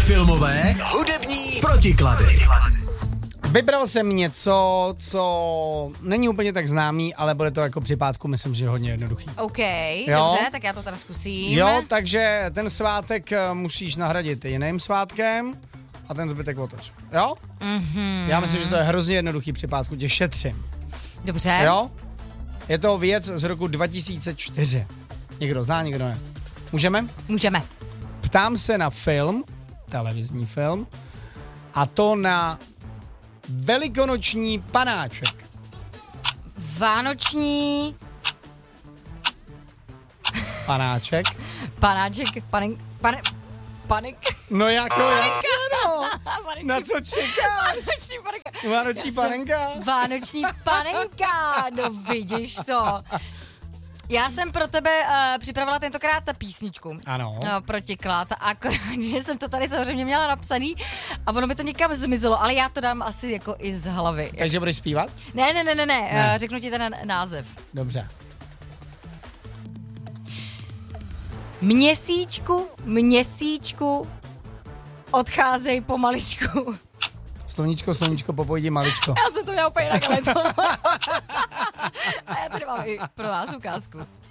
Filmové, hudební protiklady. Vybral jsem něco, co není úplně tak známý, ale bude to jako při pátku, myslím, že hodně jednoduchý. OK, Jo. dobře, tak já to teda zkusím. Jo, takže ten svátek musíš nahradit jiným svátkem a ten zbytek otoč. Jo? Mm-hmm. Já myslím, že to je hrozně jednoduchý při pátku, tě šetřím. Dobře. Jo? Je to věc z roku 2004. Někdo zná, někdo ne. Můžeme? Můžeme. Ptám se na film, televizní film, a to na velikonoční panáček. Vánoční Panáček? panáček, panek. No jako jasně, no. Na co čekáš? Vánoční panenka. Vánoční panenka? Vánoční panenka, no vidíš to. Já jsem pro tebe připravila tentokrát písničku. Ano. Protiklad, akorát, že jsem to tady samozřejmě měla napsaný a ono by to někam zmizelo, ale já to dám asi jako i z hlavy. Takže budeš zpívat? Ne. Řeknu ti ten název. Dobře. Měsíčku, odcházej pomaličku. Sloníčko, popojdi maličko. Já jsem to měla úplně jinak, ale to. A já tady mám i pro vás ukázku.